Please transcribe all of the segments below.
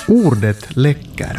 Ordet läcker.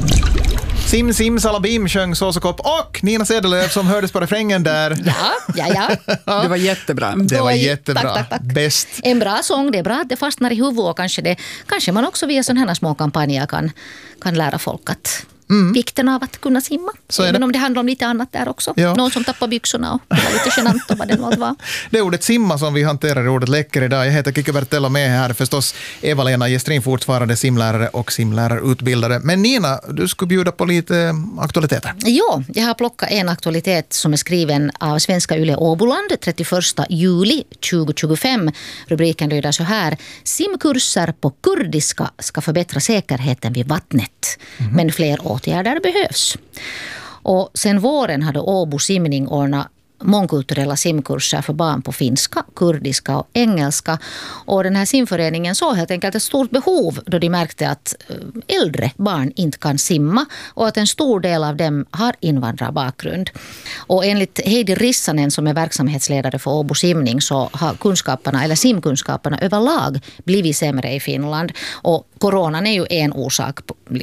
Sim sim salabim sjöng Såsekopp och Nina Sedelöv som hördes på refrängen där. Ja. Det var jättebra. Det var jättebra. Tack. Bäst. En bra sång, det är bra att det fastnar i huvudet och kanske man också via sådana här små kampanjer kan lära folk att vikten av att kunna simma. Även om det handlar om lite annat där också. Ja. Någon som tappar byxorna och det var lite genant och vad det nu var. Det är ordet simma som vi hanterar i ordet läcker idag. Jag heter Kikki Bertello, med här förstås Eva-Lena Gestrin, fortfarande simlärare och simlärarutbildare. Men Nina, du skulle bjuda på lite aktualiteter. Ja, jag har plockat en aktualitet som är skriven av Svenska Yle Åboland 31 juli 2025. Rubriken lyder så här: simkurser på kurdiska ska förbättra säkerheten vid vattnet. Men fler åtgärder behövs. Och sen våren hade Åbo simning ordnat mångkulturella simkurser för barn på finska, kurdiska och engelska. Och den här simföreningen såg helt enkelt ett stort behov då de märkte att äldre barn inte kan simma och att en stor del av dem har invandrarbakgrund. Och enligt Heidi Rissanen som är verksamhetsledare för Åbo simning så har simkunskaperna överlag blivit sämre i Finland. Och coronan är ju en orsak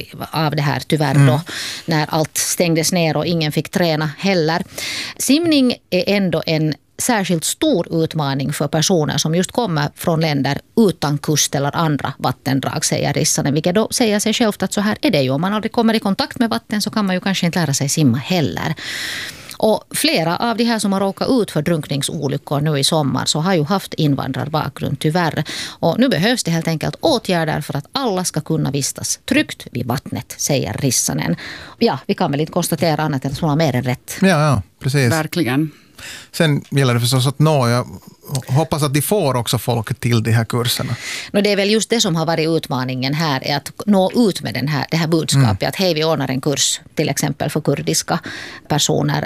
av det här tyvärr då, när allt stängdes ner och ingen fick träna heller. Simning är ändå en särskilt stor utmaning för personer som just kommer från länder utan kust eller andra vattendrag, säger Rissanen. Vilket då säger sig självt att så här är det ju. Om man aldrig kommer i kontakt med vatten så kan man ju kanske inte lära sig simma heller. Och flera av de här som har råkat ut för drunkningsolyckor nu i sommar så har ju haft invandrarbakgrund tyvärr. Och nu behövs det helt enkelt åtgärder för att alla ska kunna vistas tryggt vid vattnet, säger Rissanen. Ja, vi kan väl inte konstatera annat än att hon har mer än rätt. Ja, precis. Verkligen. Sen gäller det förstås att jag hoppas att de får också folk till de här kurserna. Det är väl just det som har varit utmaningen här, är att nå ut med det här budskapet. Att hej, vi ordnar en kurs till exempel för kurdiska personer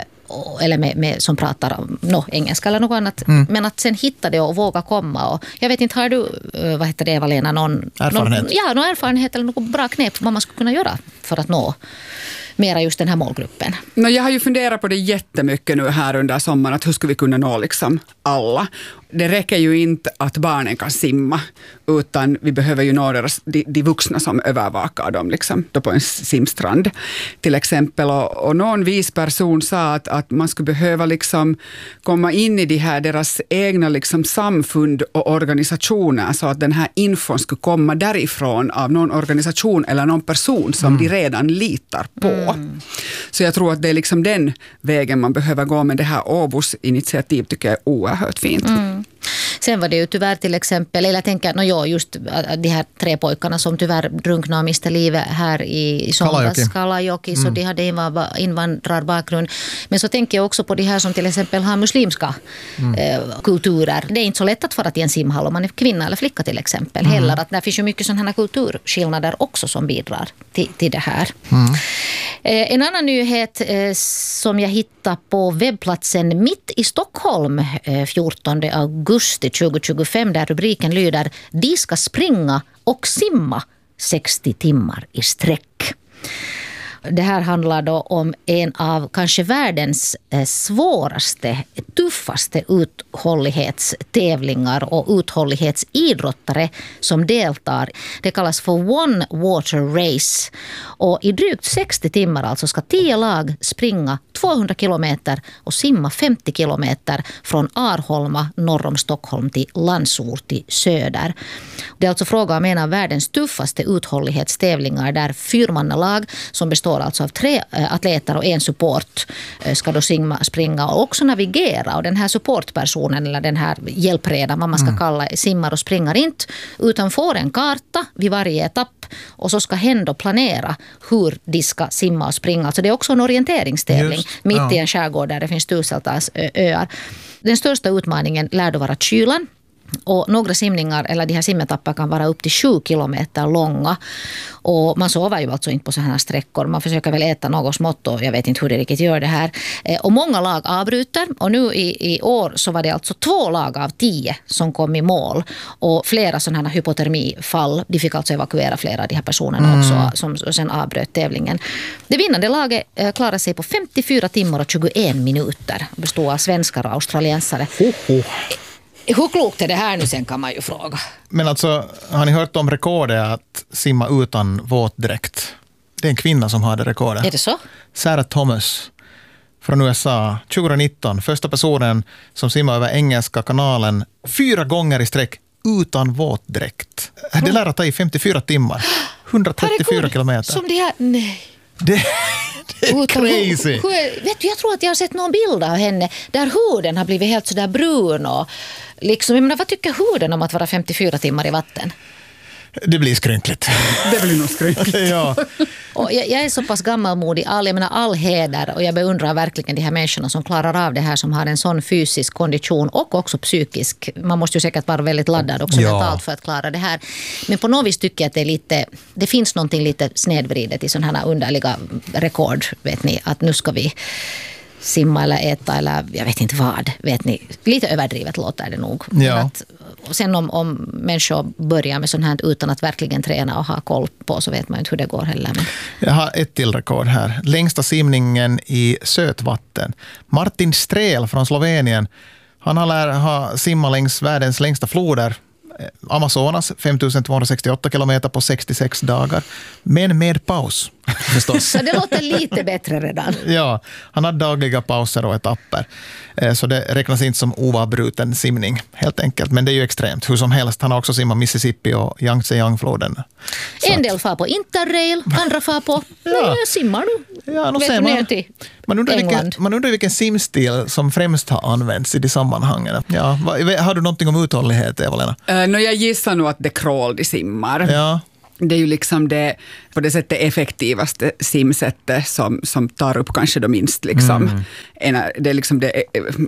eller med som pratar engelska eller något annat. Men att sen hitta det och våga komma. Och jag vet inte, har du, Eva-Lena, någon erfarenhet eller något bra knep vad man skulle kunna göra för att nå mera just den här målgruppen? Jag har ju funderat på det jättemycket nu här under sommaren, att hur ska vi kunna nå liksom alla? Det räcker ju inte att barnen kan simma, utan vi behöver ju nå de vuxna som övervakar dem liksom, då på en simstrand till exempel. Och någon vis person sa att man skulle behöva liksom komma in i deras egna liksom samfund och organisationer, så att den här infon skulle komma därifrån av någon organisation eller någon person som de redan litar på. Så jag tror att det är liksom den vägen man behöver gå, med det här Åbos initiativ tycker jag är oerhört fint. Sen var det ju tyvärr till exempel, eller jag tänker, just de här 3 pojkarna som tyvärr drunknade och miste livet här i somras, Kalajoki, så de hade invandrarbakgrund. Men så tänker jag också på de här som till exempel har muslimska kulturer. Det är inte så lätt att fara till en simhall om man är kvinna eller flicka till exempel heller. Att det finns ju mycket sådana kulturskillnader också som bidrar till det här. En annan nyhet som jag hittade på webbplatsen Mitt i Stockholm 14 augusti 2025, där rubriken lyder: de ska springa och simma 60 timmar i sträck. Det här handlar då om en av kanske världens svåraste, tuffaste uthållighetstävlingar och uthållighetsidrottare som deltar. Det kallas för One Water Race. Och i drygt 60 timmar alltså ska 10 lag springa 200 kilometer och simma 50 kilometer från Arholma norr om Stockholm till Landsort i söder. Det är alltså fråga om en av världens tuffaste uthållighetstävlingar, där 4-mannalag som består alltså av 3 atleter och en support ska då springa och också navigera. Och den här supportpersonen, eller den här hjälpredan, vad man ska kalla, simmar och springer inte, utan får en karta vid varje etapp, och så ska hen då planera hur de ska simma och springa. Alltså det är också en orienteringstävling mitt i en skärgård där det finns tusentals öar. Den största utmaningen lär då vara kylan. Och några simningar, eller de här simetapper, kan vara upp till 7 kilometer långa. Och man sover ju alltså inte på sådana här sträckor. Man försöker väl äta något smått, och jag vet inte hur det riktigt gör det här. Och många lag avbryter. Och nu i år så var det alltså 2 lag av 10 som kom i mål. Och flera sådana här hypotermifall. De fick alltså evakuera flera av de här personerna också som sen avbröt tävlingen. Det vinnande laget klarade sig på 54 timmar och 21 minuter. Bestod av svenskar och australiensare. Hur klokt är det här nu sen kan man ju fråga. Men alltså, har ni hört om rekordet att simma utan våtdräkt? Det är en kvinna som har det rekordet. Är det så? Sarah Thomas från USA, 2019. Första personen som simmar över Engelska kanalen 4 gånger i sträck utan våtdräkt. Det lär att ta i 54 timmar. 134 kilometer. Som det här... Nej. Det är crazy. Vet du, jag tror att jag har sett någon bild av henne där huden har blivit helt sådär brun och liksom, jag menar, vad tycker huden om att vara 54 timmar i vatten? Det blir skrynkligt. Det blir nog skrynkligt. Ja. Och jag är så pass gammalmodig, all heder, och jag beundrar verkligen de här människorna som klarar av det här, som har en sån fysisk kondition och också psykisk. Man måste ju säkert vara väldigt laddad också mentalt för att klara det här. Men på något vis tycker jag att det finns någonting lite snedvridet i sådana här underliga rekord, vet ni, att nu ska vi simma eller äta eller jag vet inte vad, vet ni. Lite överdrivet låter det nog. Ja. Och sen om människor börjar med sånt här utan att verkligen träna och ha koll på, så vet man inte hur det går heller. Men... Jag har ett till rekord här. Längsta simningen i sötvatten. Martin Strel från Slovenien. Han har simmat längs världens längsta floder. Amazonas, 5268 kilometer på 66 dagar. Men med paus, förstås. Så det låter lite bättre redan. Ja, han har dagliga pauser och etapper. Så det räknas inte som oavbruten simning, helt enkelt. Men det är ju extremt. Hur som helst, han har också simmat Mississippi och Yangtze-Yang-floden. En del far på interrail, andra far på simmar du. Ja, man undrar vilken simstil som främst har använts i de sammanhangen. Ja, har du någonting om uthållighet, Eva-Lena? Jag gissar nog att det crawl de simmar. Ja. Det är ju liksom det, på det sättet effektivaste simsättet som tar upp kanske då minst liksom. Det är liksom det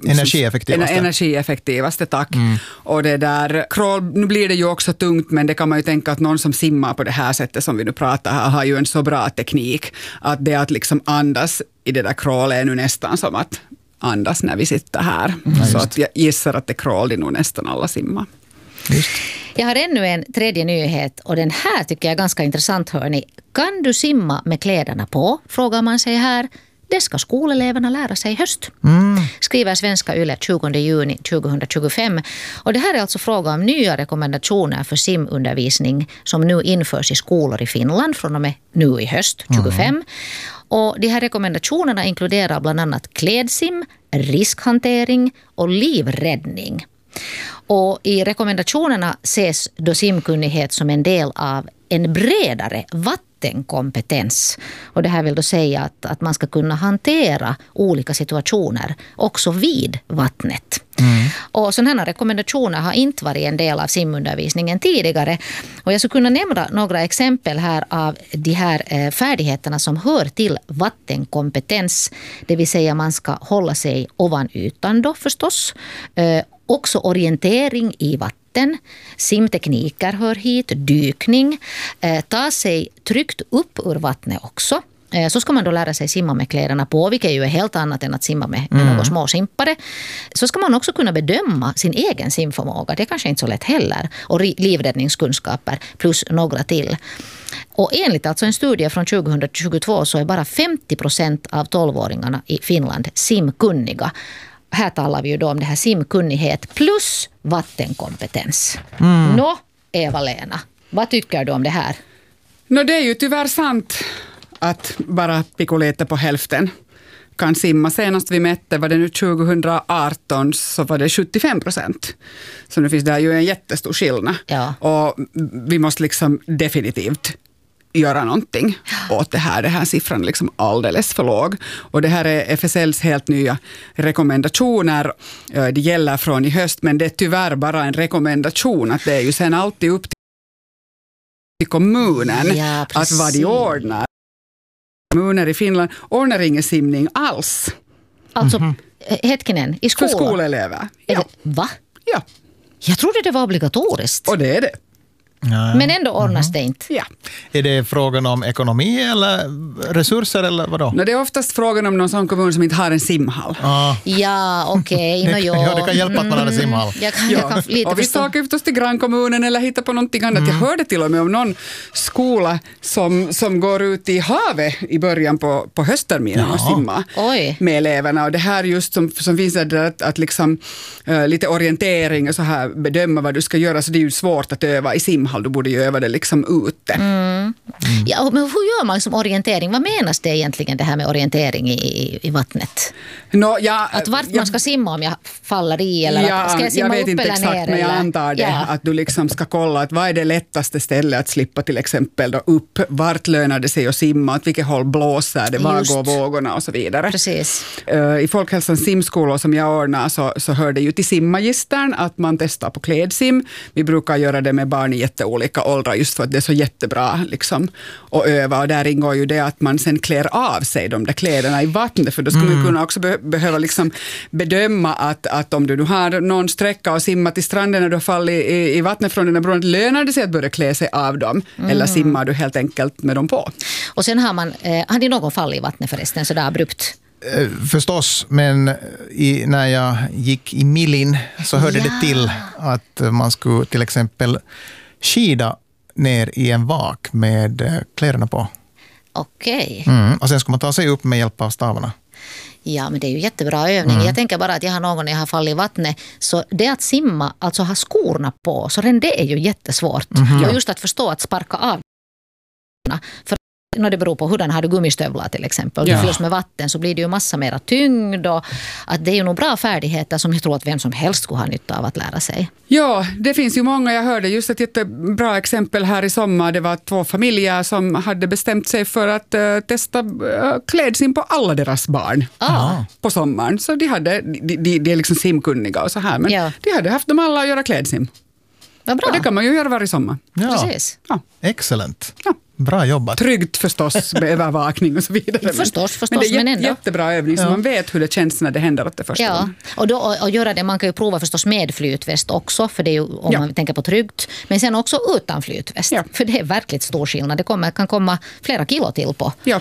energieffektivaste, tack. Och det där crawl, nu blir det ju också tungt, men det kan man ju tänka att någon som simmar på det här sättet som vi nu pratar här har ju en så bra teknik att det att liksom andas i det där crawl är nu nästan som att andas när vi sitter här. Så att jag gissar att det crawl är nog nästan alla simmar. Just. Jag har ännu en tredje nyhet, och den här tycker jag är ganska intressant, hörni. Kan du simma med kläderna på? Frågar man sig här. Det ska skoleleverna lära sig i höst. Skriver Svenska Yle 20 juni 2025. Och det här är alltså fråga om nya rekommendationer för simundervisning som nu införs i skolor i Finland från och med nu i höst 25. Och de här rekommendationerna inkluderar bland annat klädsim, riskhantering och livräddning. Och i rekommendationerna ses då simkunnighet som en del av en bredare vattenkompetens. Och det här vill då säga att man ska kunna hantera olika situationer också vid vattnet. Och sådana här rekommendationer har inte varit en del av simundervisningen tidigare. Och jag skulle kunna nämna några exempel här av de här färdigheterna som hör till vattenkompetens. Det vill säga man ska hålla sig ovan ytan då förstås. Också orientering i vatten, simtekniker hör hit, dykning, ta sig tryggt upp ur vattnet också. Så ska man då lära sig simma med kläderna på, vilket ju är helt annat än att simma med några små simpare. Så ska man också kunna bedöma sin egen simförmåga, det är kanske inte så lätt heller. Och livräddningskunskaper plus några till. Och enligt alltså en studie från 2022 så är bara 50% av 12-åringarna i Finland simkunniga. Här talar vi ju då om det här simkunnighet plus vattenkompetens. Nå, Eva-Lena, vad tycker du om det här? Det är ju tyvärr sant att bara pikolete på hälften kan simma. Senast vi mätte var det nu 2018 så var det 75%. Så nu finns det ju en jättestor skillnad. Ja. Och vi måste liksom definitivt göra någonting åt det här. Den här siffran är liksom alldeles för låg. Och det här är FSLs helt nya rekommendationer. Det gäller från i höst, men det är tyvärr bara en rekommendation. Att det är ju sen alltid upp till kommunen att vad de ordnar. Kommuner i Finland ordnar ingen simning alls. Alltså, hetkinen, i skolan? För skolelever. Ja. Va? Ja. Jag trodde det var obligatoriskt. Och det är det. Ja. Men ändå ordnas det inte. Ja. Är det frågan om ekonomi eller resurser eller vadå? Det är oftast frågan om någon sån kommun som inte har en simhall. Ja, okej. Ja, det kan hjälpa att man har en simhall. Jag kan lite och vi förstå. åker förstås till grannkommunen eller hittar på någonting annat. Jag hörde till och med om någon skola som går ut i havet i början på höstterminen och simma med eleverna. Och det här just som finns att liksom lite orientering och så här bedöma vad du ska göra, så det är ju svårt att öva i simhall. Du borde ju öva det liksom ute. Ja, men hur gör man liksom orientering? Vad menas det egentligen det här med orientering i vattnet? Att vart man ska simma om jag faller i eller ska jag simma jag vet upp inte eller exakt, ner? men jag antar det att du liksom ska kolla att vad är det lättaste stället att slippa till exempel då upp, vart lönar det sig att simma, att vilket håll blåser det, var går vågorna och så vidare. Precis. I Folkhälsans simskolor som jag ordnar så hör det ju till simmagistern att man testar på klädsim. Vi brukar göra det med barn i jätteolika åldrar just för att det är så jättebra liksom att öva, och där ingår ju det att man sen klär av sig de där kläderna i vattnet, för då ska man kunna också behöva liksom bedöma att om du nu har någon sträcka och simma till stranden när du har fallit i vattnet från dina brunnar, lönar det sig att börja klä sig av dem eller simmar du helt enkelt med dem på? Och sen har det någon fall i vattnet förresten så där abrupt? Förstås, men när jag gick i Millin så hörde det till att man skulle till exempel skida ner i en vak med kläderna på. Okej. Och sen ska man ta sig upp med hjälp av stavarna. Ja, men det är ju jättebra övning. Jag tänker bara att jag har någon när jag har fallit i vattnet. Så det att simma, alltså ha skorna på, så redan det är ju jättesvårt. Och just att förstå att sparka av. För när det beror på hurdan har du gummistövlar till exempel. Du fylls med vatten så blir det ju massa mera tyngd. Och att det är ju nog bra färdigheter som jag tror att vem som helst skulle ha nytta av att lära sig. Ja, det finns ju många. Jag hörde just ett jättebra exempel här i sommar. Det var 2 familjer som hade bestämt sig för att testa klädsim på alla deras barn på sommaren. Så de är liksom simkunniga och så här. Men de hade haft dem alla att göra klädsim. Vad bra. Och det kan man ju göra varje sommar. Ja, precis. Ja. Excellent. Ja. Bra jobbat. Tryggt förstås med övervakning och så vidare. Förstås, men det är ändå. Jättebra övning så man vet hur det känns när det händer åt det första gången. Och göra det, man kan ju prova förstås med flytväst också, för det är ju om man tänker på tryggt. Men sen också utan flytväst, för det är verkligt stor skillnad. Det kan komma flera kilo till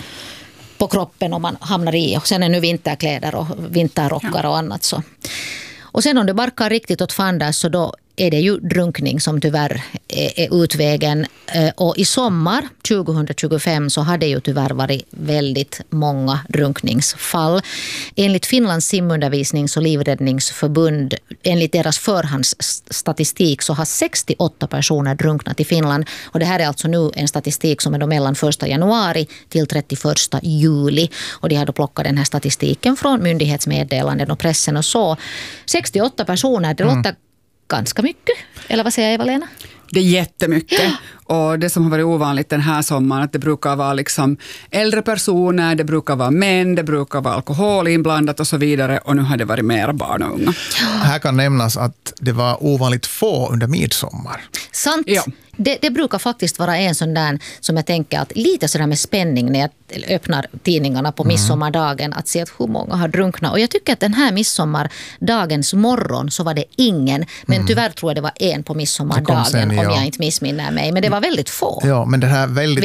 på kroppen om man hamnar i. Och sen är nu vinterkläder och vinterrockar och annat så. Och sen om det barkar riktigt åt fanders så då är det ju drunkning som tyvärr är utvägen. Och i sommar 2025 så har det ju tyvärr varit väldigt många drunkningsfall. Enligt Finlands simundervisnings- och livräddningsförbund, enligt deras förhandsstatistik så har 68 personer drunknat i Finland. Och det här är alltså nu en statistik som är då mellan 1 januari till 31 juli. Och de har då plockat den här statistiken från myndighetsmeddelanden och pressen och så. 68 personer, det låter ganska mycket. Eller vad säger Eva-Lena? Det är jättemycket. Och det som har varit ovanligt den här sommaren att det brukar vara liksom äldre personer, det brukar vara män, det brukar vara alkohol inblandat och så vidare. Och nu har det varit mer barn och unga. Här kan nämnas att det var ovanligt få under midsommar. Sant. Ja. Det brukar faktiskt vara en sån där som jag tänker att lite sådär med spänning när jag öppnar tidningarna på midsommardagen att se att hur många har drunknat. Och jag tycker att den här midsommardagens morgon så var det ingen. Men tyvärr tror jag det var en på midsommardagen om jag inte missminner mig. Men det var väldigt få. Ja, men den här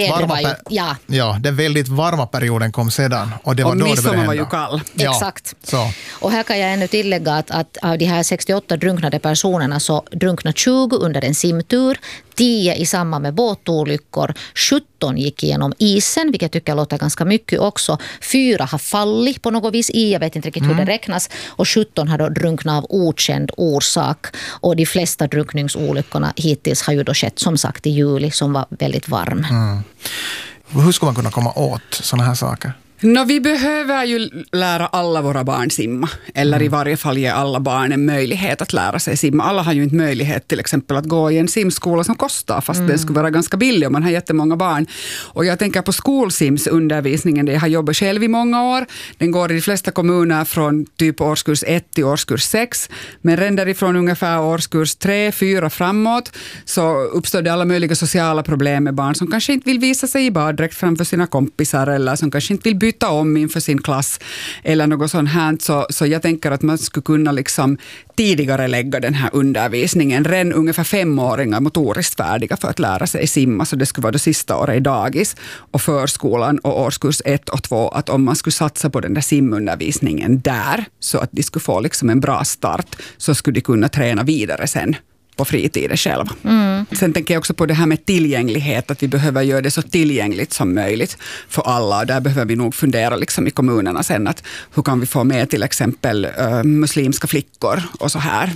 väldigt varma perioden kom sedan. Och det var då midsommar det började var ju kall. Ja, exakt. Så. Och här kan jag ännu tillägga att av de här 68 drunknade personerna så drunknade 20 under en simtur, 10 i samband med båtolyckor, 17 gick igenom isen, vilket jag tycker låter ganska mycket också. 4 har fallit på något vis i, jag vet inte riktigt hur det räknas. Och 17 har då drunknat av okänd orsak. Och de flesta drunkningsolyckorna hittills har ju då skett som sagt i juli som var väldigt varm. Hur ska man kunna komma åt såna här saker? Vi behöver ju lära alla våra barn simma. Eller i varje fall ge alla barn en möjlighet att lära sig simma. Alla har ju inte möjlighet till exempel att gå i en simskola som kostar. Fast det skulle vara ganska billigt om man har jättemånga barn. Och jag tänker på skolsimsundervisningen. Jag har jobbat själv i många år. Den går i de flesta kommuner från typ årskurs 1 till årskurs 6. Men redan därifrån ungefär årskurs 3-4 framåt så uppstår det alla möjliga sociala problem med barn som kanske inte vill visa sig i baddräkt framför sina kompisar. Eller som kanske inte vill byta om inför sin klass eller något sånt här, så jag tänker att man skulle kunna liksom tidigare lägga den här undervisningen. Redan ungefär 5-åringar motoriskt färdiga för att lära sig simma, så det skulle vara det sista året i dagis och förskolan och årskurs 1 och 2, att om man skulle satsa på den där simundervisningen där, så att de skulle få liksom en bra start, så skulle de kunna träna vidare sen på fritiden själva. Sen tänker jag också på det här med tillgänglighet, att vi behöver göra det så tillgängligt som möjligt för alla, och där behöver vi nog fundera liksom i kommunerna sen, att hur kan vi få med till exempel muslimska flickor och så här,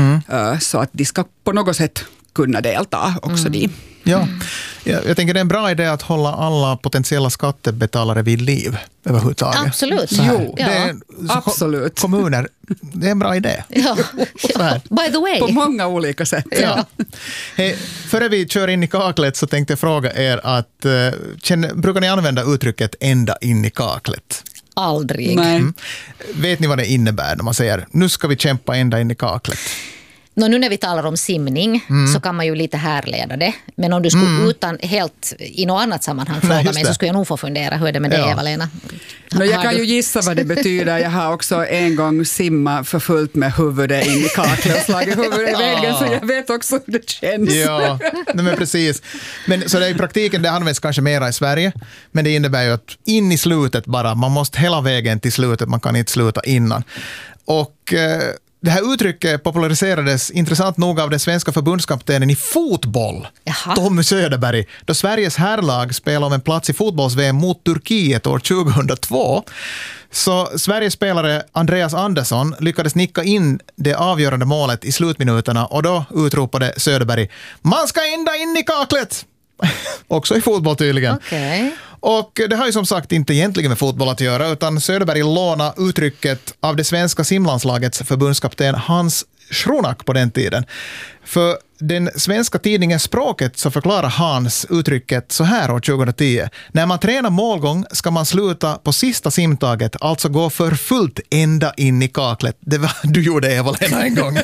så att de ska på något sätt kunna delta också de. Ja, jag tänker det är en bra idé att hålla alla potentiella skattebetalare vid liv överhuvudtaget. Absolut. Jo, Det är, absolut. Kommuner, det är en bra idé. Ja. By the way. På många olika sätt. Ja. Hey, före vi kör in i kaklet så tänkte jag fråga er att brukar ni använda uttrycket ända in i kaklet? Aldrig. Nej. Vet ni vad det innebär när man säger nu ska vi kämpa ända in i kaklet? Nu när vi talar om simning så kan man ju lite härleda det. Men om du skulle utan helt i något annat sammanhang fråga mig, så skulle jag nog få fundera hur är det med det, Eva-Lena? Jag kan ju gissa vad det betyder. Jag har också en gång simmat för fullt med huvudet in i kaklet och slagit huvudet i väggen, så jag vet också hur det känns. Ja, men precis. Men, så det i praktiken, det används kanske mera i Sverige, men det innebär ju att in i slutet bara, man måste hela vägen till slutet, man kan inte sluta innan. Och det här uttrycket populariserades intressant nog av den svenska förbundskaptenen i fotboll, Tommy Söderberg, då Sveriges herrlag spelade om en plats i fotbolls-VM mot Turkiet år 2002. Så Sveriges spelare Andreas Andersson lyckades nicka in det avgörande målet i slutminuterna, och då utropade Söderberg: man ska ända in i kaklet! Också i fotboll tydligen. Okay. Och det har ju som sagt inte egentligen med fotboll att göra, utan Söderberg lånade uttrycket av det svenska simlandslagets förbundskapten Hans Schronack på den tiden. För den svenska tidningen Språket så förklarar Hans uttrycket så här år 2010. När man tränar målgång ska man sluta på sista simtaget, alltså gå för fullt ända in i kaklet. Det var du gjorde, Eva-Lena, en gång.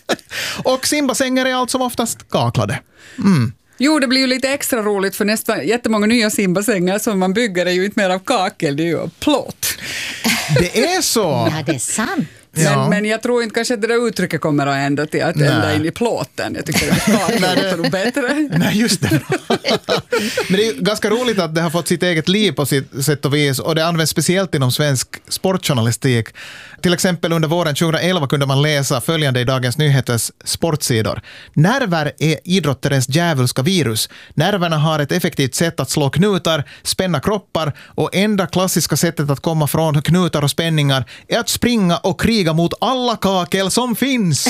Och simbassänger är allt som oftast kaklade. Jo, det blir ju lite extra roligt, för nästan jättemånga nya simbassänger som man bygger är ju inte mer av kakel, det är ju av plåt. Det är så! Ja, det är sant. Men jag tror inte kanske att det där uttrycket kommer att ändra till att ända in i plåten. Jag tycker att kakel låter nog bättre. Nej, just det. Men det är ganska roligt att det har fått sitt eget liv på sitt sätt och vis, och det används speciellt inom svensk sportjournalistik. Till exempel under våren 2011 kunde man läsa följande i Dagens Nyheters sportsidor. Nerver är idrotterens djävulska virus. Nerverna har ett effektivt sätt att slå knutar, spänna kroppar, och enda klassiska sättet att komma från knutar och spänningar är att springa och kriga mot alla kakel som finns.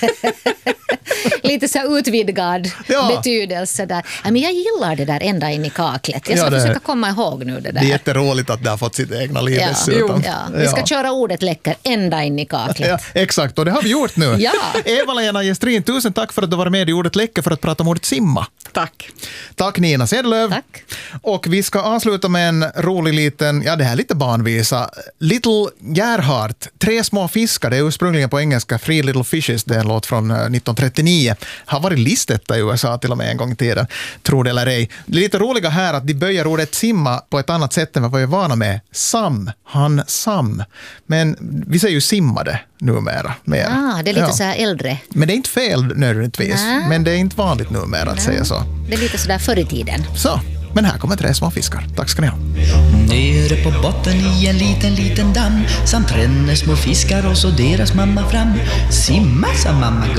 Lite så utvidgad betydelse där. Men jag gillar det där ända in i kaklet. Jag ska försöka komma ihåg nu det där. Det är jätteroligt att det har fått sitt egna liv dessutom. Vi ska köra ordet läcker ända in i kaklet. Ja, exakt, och det har vi gjort nu. Eva-Lena Gestrin, tusen tack för att du var med i Ordet läcker för att prata om ordet simma. Tack. Tack Nina Sedlöv. Tack. Och vi ska avsluta med en rolig liten, det här är lite barnvisa. Little Gerhardt, Tre små fiskar, det är ursprungligen på engelska Three Little Fishes, det är en låt från 1939. Har varit listetta i USA till och med en gång i tiden, tror det eller ej. Det är lite roliga här att de böjer ordet simma på ett annat sätt än vad vi är vana med. Han sam. Men vi säger ju simmade numera. Mer. Det är lite så här äldre. Men det är inte fel nödvändigtvis. Men det är inte vanligt numera att säga så. Det är lite så där förr i tiden. Så, men här kommer Tre små fiskar. Tack ska ni ha. Nere på botten i en liten damm samt 3 små fiskar och så deras mamma fram. Simma, sa mamma.